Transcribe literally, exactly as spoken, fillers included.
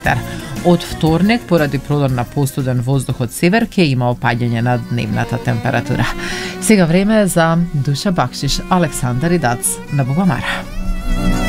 Од вторник, поради продор на постуден воздух од север, ќе има опаѓање на дневната температура. Сега време е за Душа Бакшиш, Александар Идац на Бубамара.